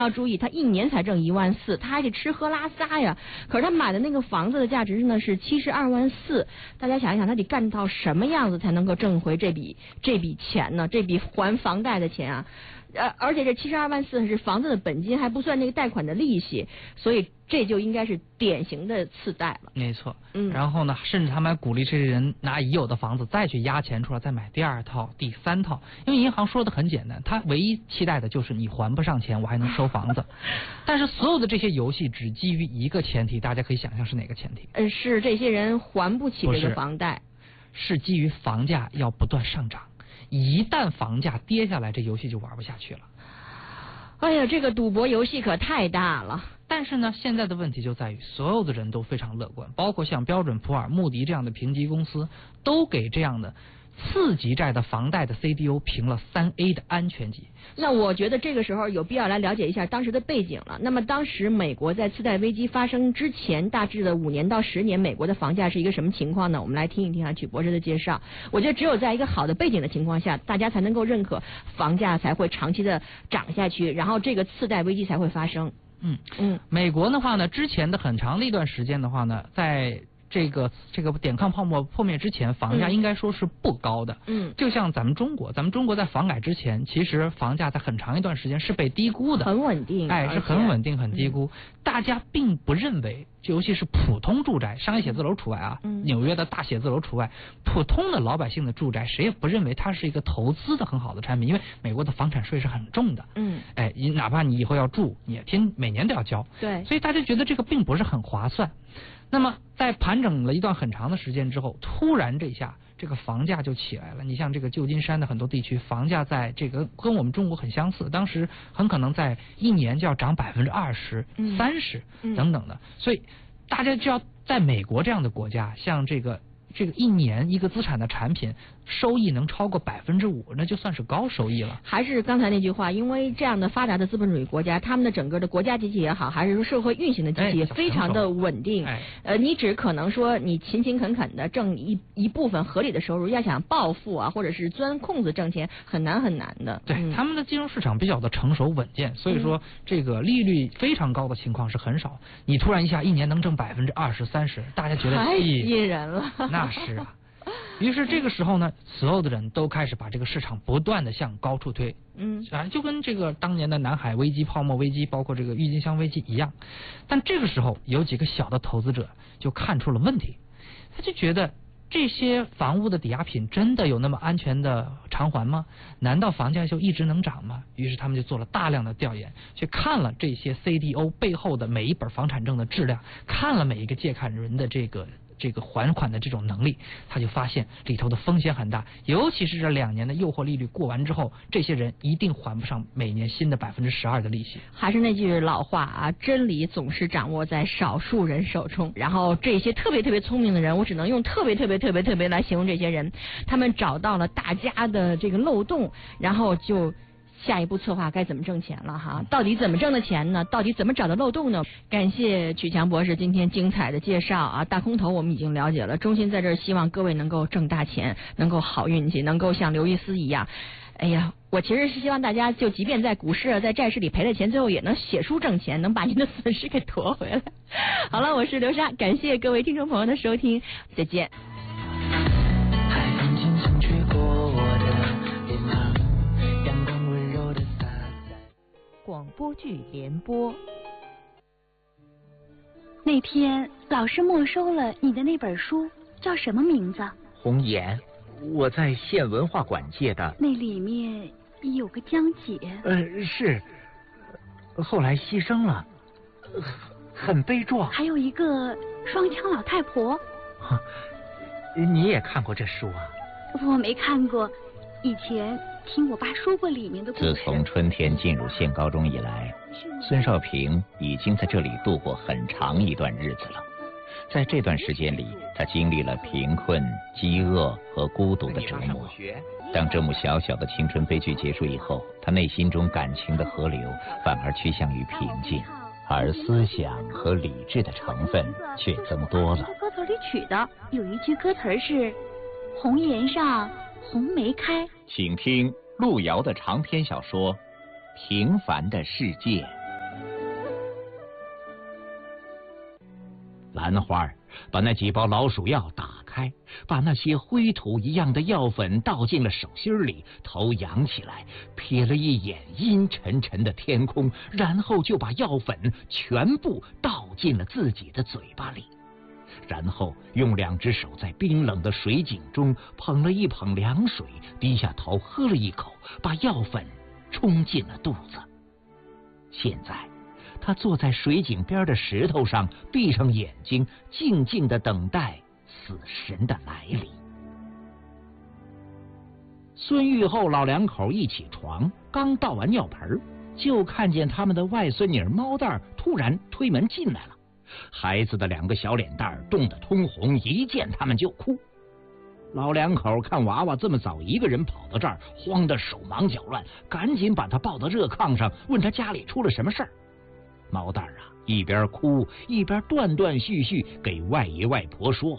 要注意，他一年才挣1.4万，他还得吃喝拉撒呀。可是他买的那个房子的价值呢是72.4万，大家想一想，他得干到什么样子才能够挣回这笔钱呢？这笔还房贷的钱啊！而且这72.4万是房子的本金，还不算那个贷款的利息，所以这就应该是典型的次贷了。 没错，然后呢，甚至他们还鼓励这些人拿已有的房子再去押钱出来，再买第2套、第3套，因为银行说的很简单，他唯一期待的就是你还不上钱，我还能收房子。但是所有的这些游戏只基于一个前提，大家可以想象是哪个前提？ 是这些人还不起这个房贷， 是基于房价要不断上涨。一旦房价跌下来，这游戏就玩不下去了。 哎呀，这个赌博游戏可太大了。 但是呢，现在的问题就在于，所有的人都非常乐观，包括像标准普尔、穆迪这样的评级公司，都给这样的次级债的房贷的 CDO 评了3A 的安全级。 那我觉得这个时候有必要来了解一下当时的背景了。那么当时美国在次贷危机发生之前，大致的5年到10年，美国的房价是一个什么情况呢？我们来听一听曲博士的介绍。我觉得只有在一个好的背景的情况下，大家才能够认可房价才会长期的涨下去，然后这个次贷危机才会发生。 美国的话呢，之前的很长的一段时间的话呢，在这个点抗泡沫破灭之前，房价应该说是不高的。就像咱们中国在房改之前，其实房价在很长一段时间是被低估的， 很稳定， 是很稳定，很低估。大家并不认为，尤其是普通住宅，商业写字楼除外啊，纽约的大写字楼除外，普通的老百姓的住宅，谁也不认为它是一个投资的很好的产品，因为美国的房产税是很重的。哪怕你以后要住，你也每年都要交。 对， 所以大家觉得这个并不是很划算。那么在盘整了一段很长的时间之后，突然这下这个房价就起来了。你像这个旧金山的很多地区，房价在这个跟我们中国很相似，当时很可能在1年就要涨20%、30%等等的。所以大家就要在美国这样的国家，像这个1年一个资产的产品收益能超过5%，那就算是高收益了。 还是刚才那句话，因为这样的发达的资本主义国家，他们的整个的国家机器也好，还是说社会运行的机器也非常的稳定。你只可能说你勤勤恳恳的挣一部分合理的收入，要想暴富啊，或者是钻空子挣钱，很难的。 对，他们的金融市场比较的成熟稳健，所以说这个利率非常高的情况是很少。你突然一下1年能挣20%、30%，大家觉得太吸引人了。 那是啊。于是这个时候呢，所有的人都开始把这个市场不断的向高处推，就跟这个当年的南海危机、泡沫危机，包括这个郁金香危机一样。但这个时候有几个小的投资者就看出了问题，他就觉得这些房屋的抵押品真的有那么安全的偿还吗？难道房价就一直能涨吗？于是他们就做了大量的调研，去看了这些 CDO 背后的每一本房产证的质量，看了每一个借款人的这个还款的这种能力，他就发现里头的风险很大，尤其是这2年的诱惑利率过完之后，这些人一定还不上每年新的12%的利息。 还是那句老话啊，真理总是掌握在少数人手中。然后这些特别聪明的人，我只能用特别来形容这些人，他们找到了大家的这个漏洞，然后就下一步策划该怎么挣钱了哈？到底怎么挣的钱呢？到底怎么找的漏洞呢？感谢曲强博士今天精彩的介绍啊！大空头我们已经了解了，衷心在这儿希望各位能够挣大钱，能够好运气，能够像刘易斯一样。哎呀，我其实是希望大家就即便在股市、在债市里赔了钱，最后也能写书挣钱，能把您的损失给夺回来。好了，我是刘莎，感谢各位听众朋友的收听，再见。 广播剧联播。 那天老师没收了你的那本书，叫什么名字？ 红颜，我在县文化馆借的。 那里面有个江姐。 是，后来牺牲了，很悲壮。 还有一个双枪老太婆。 你也看过这书啊？ 我没看过，以前听我爸说过里面的故事。 自从春天进入县高中以来，孙少平已经在这里度过很长一段日子了。在这段时间里，他经历了贫困、饥饿和孤独的折磨。当这幕小小的青春悲剧结束以后，他内心中感情的河流反而趋向于平静，而思想和理智的成分却增多了。 歌词里取的有一句歌词是“红颜上红梅开”。 请听路遥的长篇小说《平凡的世界》。 兰花把那几包老鼠药打开，把那些灰土一样的药粉倒进了手心里，头仰起来，瞥了一眼阴沉沉的天空，然后就把药粉全部倒进了自己的嘴巴里，然后用2只手在冰冷的水井中捧了一捧凉水，低下头喝了一口，把药粉冲进了肚子。现在他坐在水井边的石头上，闭上眼睛，静静地等待死神的来临。孙玉厚老两口一起床，刚倒完尿盆，就看见他们的外孙女猫蛋儿突然推门进来了。孩子的2个小脸蛋冻得通红，一见他们就哭。老两口看娃娃这么早一个人跑到这儿，慌得手忙脚乱，赶紧把他抱到热炕上，问他家里出了什么事儿。猫蛋儿一边哭一边断断续续给外爷外婆说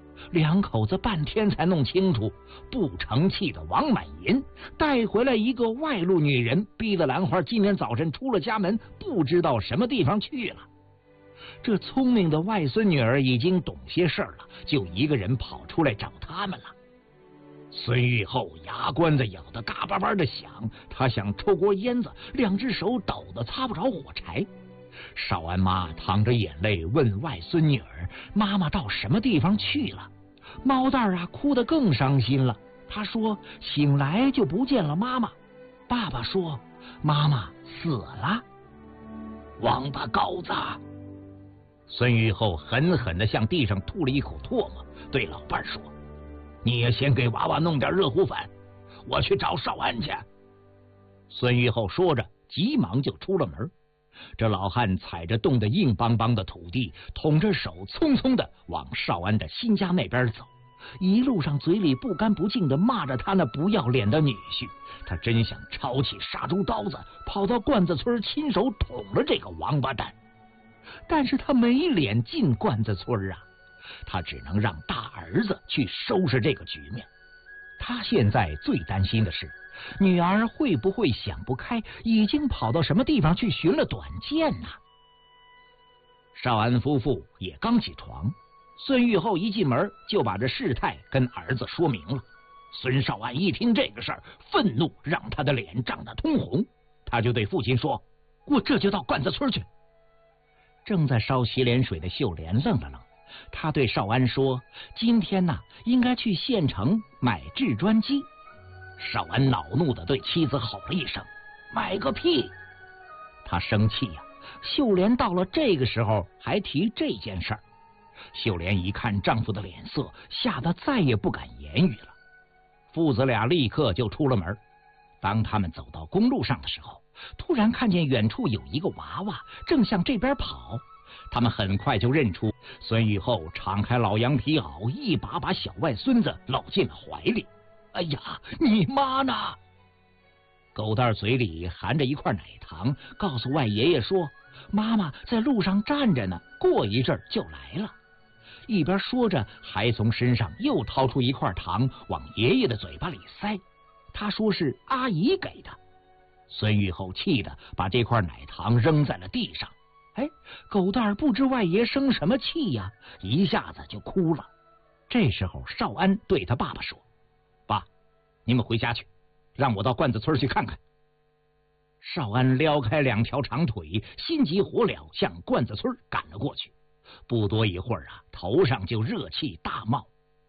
，2口子半天才弄清楚，不成器的王满银带回来一个外路女人，逼得兰花今天早晨出了家门，不知道什么地方去了。这聪明的外孙女儿已经懂些事儿了，就一个人跑出来找他们了。孙玉厚牙关子咬得嘎巴巴的响，他想抽锅烟子，2只手抖得擦不着火柴。少安妈淌着眼泪问外孙女儿：“妈妈到什么地方去了？”猫蛋儿哭得更伤心了。他说：“醒来就不见了妈妈。”爸爸说：“妈妈死了。”王八羔子！孙玉厚狠狠地向地上吐了一口唾沫，对老伴说：“你也先给娃娃弄点热乎饭，我去找少安去。”孙玉厚说着，急忙就出了门。这老汉踩着冻得硬邦邦的土地，捅着手，匆匆地往少安的新家那边走，一路上嘴里不干不净地骂着他那不要脸的女婿。他真想抄起杀猪刀子，跑到罐子村亲手捅了这个王八蛋，但是他没脸进罐子村啊，他只能让大儿子去收拾这个局面。他现在最担心的是女儿会不会想不开，已经跑到什么地方去寻了短见呢？少安夫妇也刚起床，孙玉厚一进门就把这事态跟儿子说明了。孙少安一听这个事儿，愤怒让他的脸涨得通红，他就对父亲说：“我这就到罐子村去。”正在烧洗脸水的秀莲愣了愣，他对少安说：“今天应该去县城买制砖机。”少安恼怒地对妻子吼了一声：“买个屁！”他生气呀，秀莲到了这个时候还提这件事儿。秀莲一看丈夫的脸色，吓得再也不敢言语了。父子俩立刻就出了门。当他们走到公路上的时候，突然看见远处有一个娃娃正向这边跑。他们很快就认出孙玉厚敞开老羊皮袄，一把把小外孙子搂进了怀里。“哎呀，你妈呢？”狗蛋嘴里含着一块奶糖，告诉外爷爷说：“妈妈在路上站着呢，过一阵就来了。”一边说着，还从身上又掏出一块糖往爷爷的嘴巴里塞。他说是阿姨给的。孙玉厚气得把这块奶糖扔在了地上。狗蛋不知外爷生什么气呀，一下子就哭了。这时候少安对他爸爸说：“爸，你们回家去，让我到罐子村去看看。”少安撩开2条长腿，心急火燎向罐子村赶了过去。不多一会儿头上就热气大冒。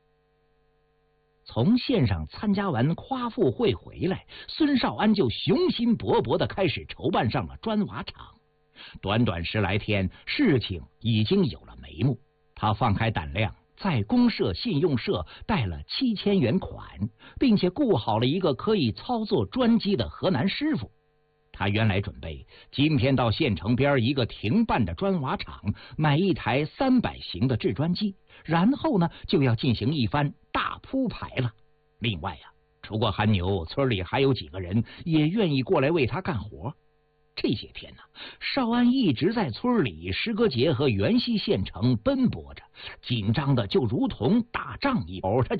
从县上参加完夸父会回来，孙少安就雄心勃勃地开始筹办上了砖瓦厂。短短10来天，事情已经有了眉目。他放开胆量，在公社、信用社贷了7000元款，并且雇好了一个可以操作砖机的河南师傅。他原来准备今天到县城边一个停办的砖瓦厂买一台300型的制砖机，然后就要进行一番大铺排了。另外除过韩牛，村里还有几个人也愿意过来为他干活。这些天少安一直在村里石歌节和元溪县城奔波着，紧张的就如同打仗一般。他